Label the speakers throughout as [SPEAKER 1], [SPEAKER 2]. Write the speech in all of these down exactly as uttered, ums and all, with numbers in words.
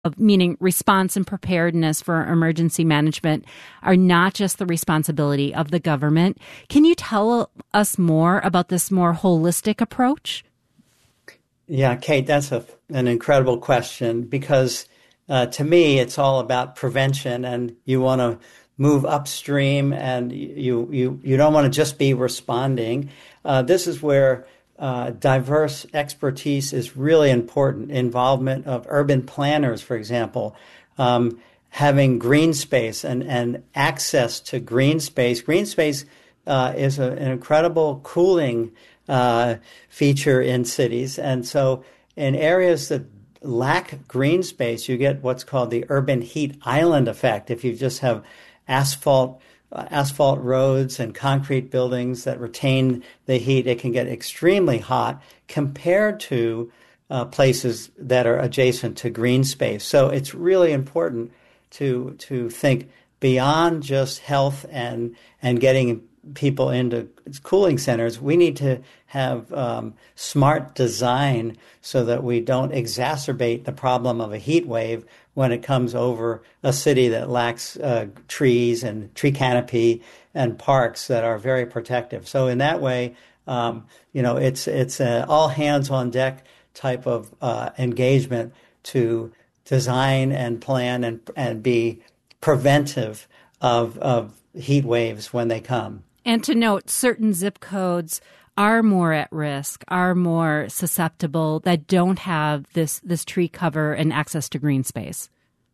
[SPEAKER 1] of meaning response and preparedness for emergency management are not just the responsibility of the government. Can you tell us more about this more holistic approach?
[SPEAKER 2] Yeah, Kate, that's a, an incredible question because uh, to me, it's all about prevention, and you want to move upstream, and you you you don't want to just be responding. Uh, this is where Uh, diverse expertise is really important. Involvement of urban planners, for example, um, having green space and, and access to green space. Green space uh, is a, an incredible cooling uh, feature in cities. And so in areas that lack green space, you get what's called the urban heat island effect. If you just have asphalt Uh, asphalt roads and concrete buildings that retain the heat, it can get extremely hot compared to uh, places that are adjacent to green space. So it's really important to to think beyond just health and and getting people into cooling centers. We need to have um, smart design so that we don't exacerbate the problem of a heat wave when it comes over a city that lacks uh, trees and tree canopy and parks that are very protective. So in that way, um, you know, it's it's a all hands on deck type of uh, engagement to design and plan and and be preventive of of heat waves when they come.
[SPEAKER 1] And to note, certain zip codes are more at risk, are more susceptible, that don't have this, this tree cover and access to green space.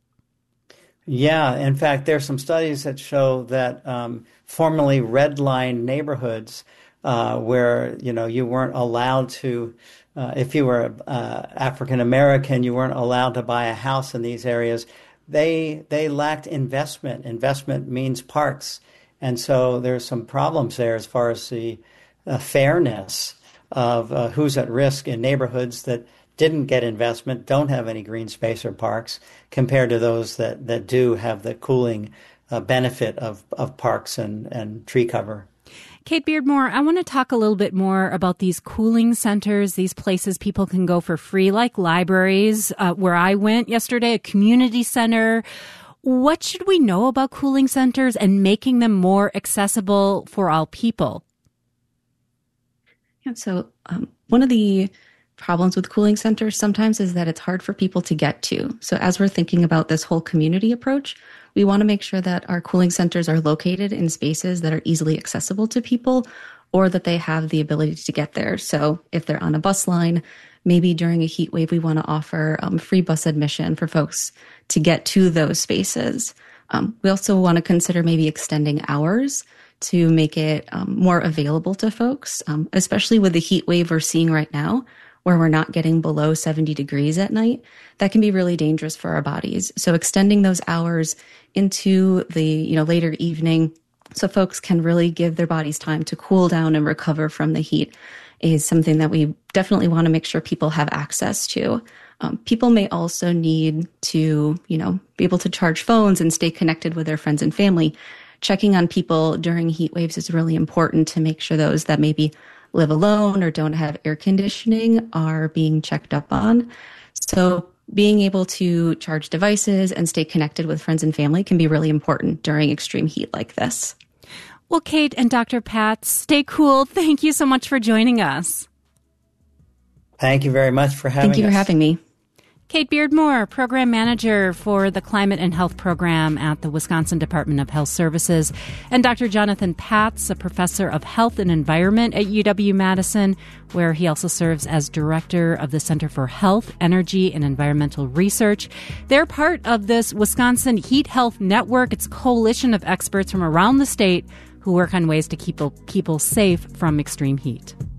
[SPEAKER 2] Yeah, in fact, there's some studies that show that um, formerly red-line neighborhoods uh, where, you know, you weren't allowed to, uh, if you were uh, African American, you weren't allowed to buy a house in these areas. They they lacked investment. Investment means parks. And so there's some problems there as far as the uh, fairness of uh, who's at risk in neighborhoods that didn't get investment, don't have any green space or parks, compared to those that, that do have the cooling uh, benefit of, of parks and, and tree cover.
[SPEAKER 1] Kate Beardmore, I want to talk a little bit more about these cooling centers, these places people can go for free, like libraries, uh, where I went yesterday, a community center. What should we know about cooling centers and making them more accessible for all people?
[SPEAKER 3] Yeah, so um, one of the problems with cooling centers sometimes is that it's hard for people to get to. So as we're thinking about this whole community approach, we want to make sure that our cooling centers are located in spaces that are easily accessible to people or that they have the ability to get there. So if they're on a bus line, maybe during a heat wave, we want to offer um, free bus admission for folks to get to those spaces. Um, we also want to consider maybe extending hours to make it um, more available to folks, um, especially with the heat wave we're seeing right now, where we're not getting below seventy degrees at night. That can be really dangerous for our bodies. So extending those hours into the, you know, later evening so folks can really give their bodies time to cool down and recover from the heat is something that we definitely want to make sure people have access to. Um, people may also need to, you know, be able to charge phones and stay connected with their friends and family. Checking on people during heat waves is really important to make sure those that maybe live alone or don't have air conditioning are being checked up on. So being able to charge devices and stay connected with friends and family can be really important during extreme heat like this.
[SPEAKER 1] Well, Kate and Doctor Pat, stay cool. Thank you so much for joining us.
[SPEAKER 2] Thank you very much for having us.
[SPEAKER 3] Thank you for having me.
[SPEAKER 1] Kate Beardmore, Program Manager for the Climate and Health Program at the Wisconsin Department of Health Services, and Doctor Jonathan Patz, a Professor of Health and Environment at U W-Madison, where he also serves as Director of the Center for Health, Energy, and Environmental Research. They're part of this Wisconsin Heat Health Network. It's a coalition of experts from around the state who work on ways to keep people safe from extreme heat.